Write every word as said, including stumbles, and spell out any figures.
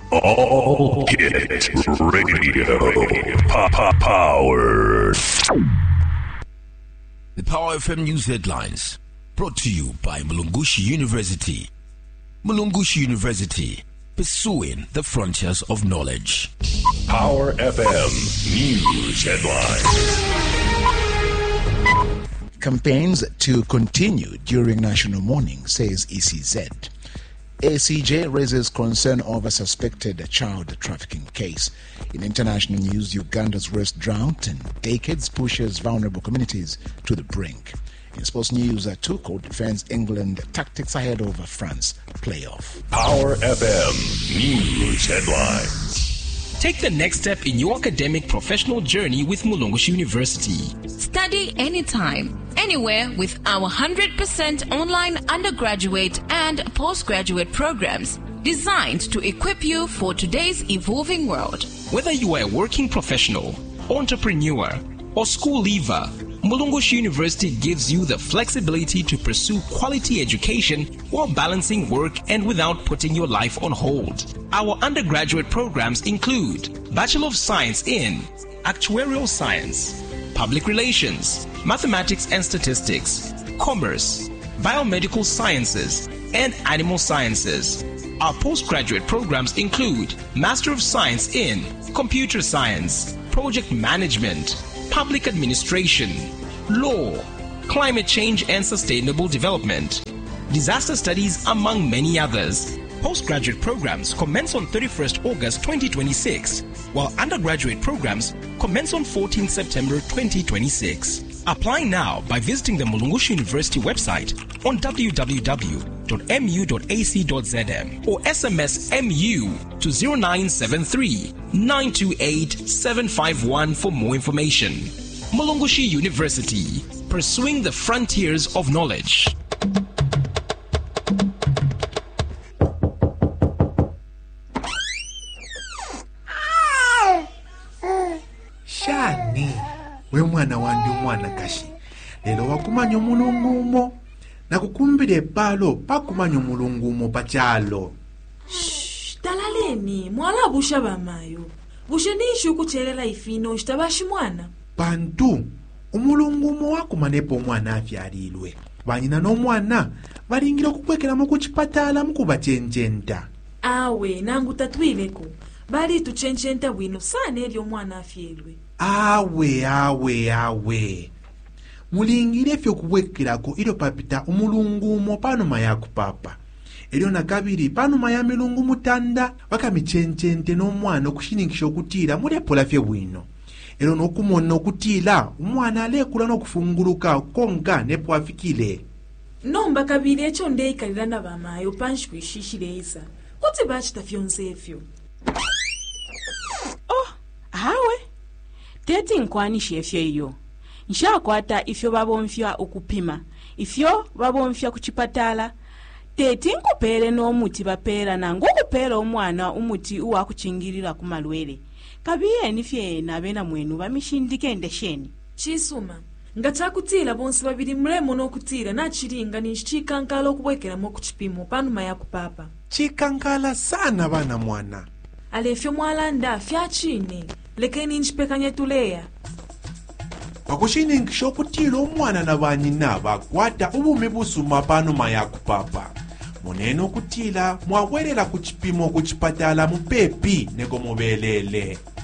All Hit Radio. Power. The Power F M News Headlines, brought to you by Mulungushi University. Mulungushi University, pursuing the frontiers of knowledge. Power F M News Headlines. Campaigns to continue during National Mourning, says E C Z. A C J raises concern over suspected child trafficking case. In international news, Uganda's worst drought in decades pushes vulnerable communities to the brink. In sports news, Tuchel defends England tactics ahead of France playoff. Power F M News Headlines. Take the next step in your academic professional journey with Mulungushi University. Study anytime, anywhere with our one hundred percent online undergraduate and postgraduate programs designed to equip you for today's evolving world. Whether you are a working professional, entrepreneur, or school leaver, Mulungushi University gives you the flexibility to pursue quality education while balancing work and without putting your life on hold. Our undergraduate programs include Bachelor of Science in Actuarial Science, Public Relations, Mathematics and Statistics, Commerce, Biomedical Sciences, and Animal Sciences. Our postgraduate programs include Master of Science in Computer Science, Project Management, Public Administration, Law, Climate Change and Sustainable Development, Disaster Studies, among many others. Postgraduate programs commence on thirty-first August twenty twenty-six, while undergraduate programs commence on fourteenth September twenty twenty-six. Apply now by visiting the Mulungushi University website on w w w dot m u dot a c dot z m or S M S M U to zero nine seven three, nine two eight, seven five one for more information. Mulungushi University, pursuing the frontiers of knowledge. Shani, we mwana wandi mwana kashi. Lelo wakumanya omulungumo. Nakukumbira ebbalo pakumanya omulungumo pachalo. Shh, talaleni, mwala busha bamayo. Busha nishu kucherera ifino ishtabashi mwana. Bantu, omulungumo wakumanepo omwana afyalilwe. Banyina n'omwana balingira okukwekeramu ku kipatala mukubachenchenta. Awe, nangu tatwileko. Bali tuchenchenta bwino sana eri omwana afyelwe. Awe, awe, awe. Mulingire fyo kuwekerako ilo papita omulungumo panuma ya kupapa. Elio na kabiri panuma ya milungu mutanda wakamichenchente n'omwana okushinikisha okutira mulepola fye bwino. Elio n'okumona okutira omwana alekula n'okufunguluka konga nepo afikile. Nomba kabiri echo ndeikalira na bamayo panshi kwishishireza. Kuti bachita fyonse efyo. Oh, hawe. Teti nkwanisha efyo iyo. Nshakwata ifyo babomfya okupima. Ifyo babomfya kuchipatala. Teti nkupere n'omuti bapera nangu kupera omwana umuti uwa kuchingirira kumalwele. Kabiye nifye nabena mwenu bamishindike ndesheni. Chisuma, ngachakutira bonsi babiri mremo n'okutira na chiringa ni chikankala okubwekera mu kuchipimo panuma ya kupapa. Chikankala sana bana mwana. Alefyo mwalanda fya chini. Lekeni nchipekanye tuleya. Pakushinikisha okutira omwana na banyina bakwata ubumi busuma panuma ya kupapa. Munene okutira mwawelera ku kipimo ku kipatala mupepi nego mubelele.